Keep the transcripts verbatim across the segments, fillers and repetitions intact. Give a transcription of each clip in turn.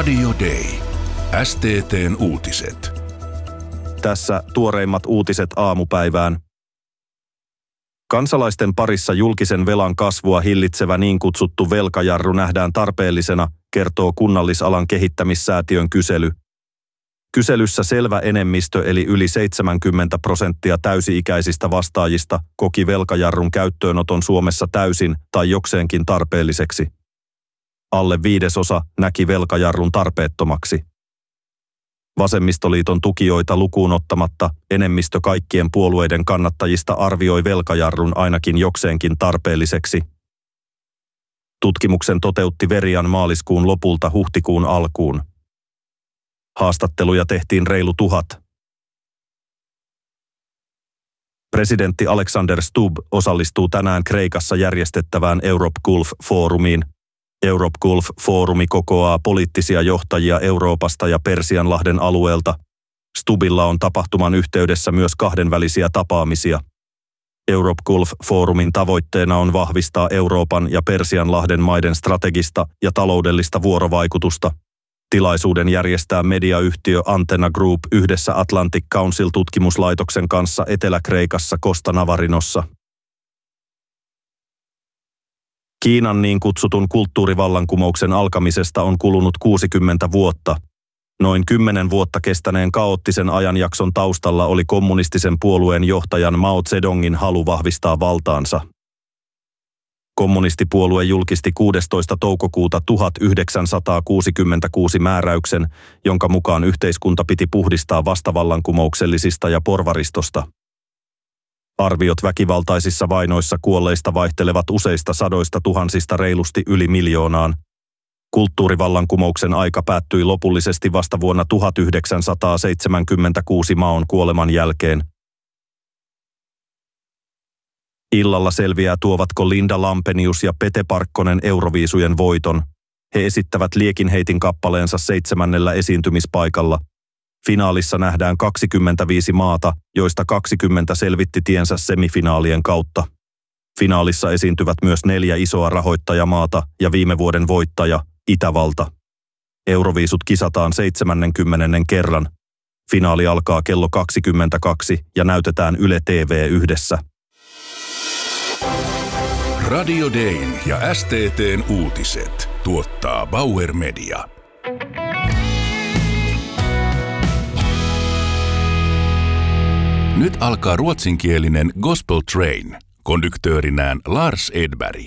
Radio Day. S T T:n uutiset. Tässä tuoreimmat uutiset aamupäivään. Kansalaisten parissa julkisen velan kasvua hillitsevä niin kutsuttu velkajarru nähdään tarpeellisena, kertoo Kunnallisalan kehittämissäätiön kysely. Kyselyssä selvä enemmistö eli yli seitsemänkymmentä prosenttia täysi-ikäisistä vastaajista koki velkajarrun käyttöönoton Suomessa täysin tai jokseenkin tarpeelliseksi. Alle viidesosa näki velkajarrun tarpeettomaksi. Vasemmistoliiton tukijoita lukuun ottamatta enemmistö kaikkien puolueiden kannattajista arvioi velkajarrun ainakin jokseenkin tarpeelliseksi. Tutkimuksen toteutti Verian maaliskuun lopulta huhtikuun alkuun. Haastatteluja tehtiin reilu tuhat. Presidentti Alexander Stubb osallistuu tänään Kreikassa järjestettävään Europe Gulf-foorumiin. Europe Gulf-foorumi kokoaa poliittisia johtajia Euroopasta ja Persianlahden alueelta. Stubbilla on tapahtuman yhteydessä myös kahdenvälisiä tapaamisia. Europe Gulf-foorumin tavoitteena on vahvistaa Euroopan ja Persianlahden maiden strategista ja taloudellista vuorovaikutusta. Tilaisuuden järjestää mediayhtiö Antenna Group yhdessä Atlantic Council-tutkimuslaitoksen kanssa Etelä-Kreikassa Costa Navarinossa. Kiinan niin kutsutun kulttuurivallankumouksen alkamisesta on kulunut kuusikymmentä vuotta. Noin kymmenen vuotta kestäneen kaoottisen ajanjakson taustalla oli kommunistisen puolueen johtajan Mao Zedongin halu vahvistaa valtaansa. Kommunistipuolue julkisti kuudestoista toukokuuta tuhatyhdeksänsataakuusikymmentäkuusi määräyksen, jonka mukaan yhteiskunta piti puhdistaa vastavallankumouksellisista ja porvaristosta. Arviot väkivaltaisissa vainoissa kuolleista vaihtelevat useista sadoista tuhansista reilusti yli miljoonaan. Kulttuurivallankumouksen aika päättyi lopullisesti vasta vuonna tuhatyhdeksänsataaseitsemänkymmentäkuusi Maon kuoleman jälkeen. Illalla selviää, tuovatko Linda Lampenius ja Pete Parkkonen Euroviisujen voiton. He esittävät liekinheitin kappaleensa seitsemännellä esiintymispaikalla. Finaalissa nähdään kaksikymmentäviisi maata, joista kaksikymmentä selvitti tiensä semifinaalien kautta. Finaalissa esiintyvät myös neljä isoa rahoittajamaata ja viime vuoden voittaja, Itävalta. Euroviisut kisataan seitsemänkymmentä kerran. Finaali alkaa kello kaksikymmentäkaksi ja näytetään Yle T V yhdessä. Radio Dayn ja S T T:n uutiset tuottaa Bauer Media. Nyt alkaa ruotsinkielinen Gospel Train. Konduktörinään Lars Edberg.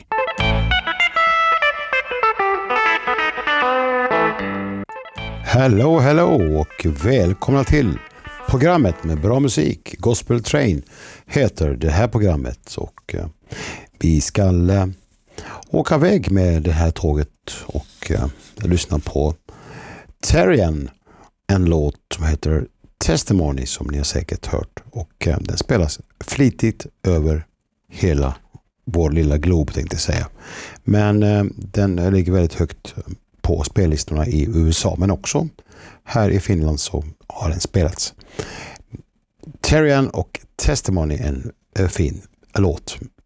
Hello, hello och välkomna till programmet med bra musik. Gospel Train heter det här programmet och eh, vi ska eh, åka iväg med det här tåget och eh, lyssna på Terrian, en låt som heter Testimony som ni har säkert hört och eh, den spelas flitigt över hela vår lilla glob tänkte jag säga. Men eh, den ligger väldigt högt på spellistorna i U S A men också här i Finland så har den spelats. Terrian och Testimony, en, en fin låt